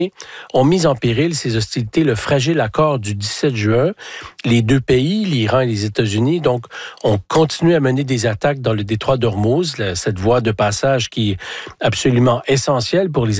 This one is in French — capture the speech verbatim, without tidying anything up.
ont mis en péril ces hostilités le fragile accord du dix-sept juin. Les deux pays, l'Iran et les États-Unis, donc, ont continué à mener des attaques dans le détroit d'Ormuz, cette voie de passage qui est absolument essentielle pour les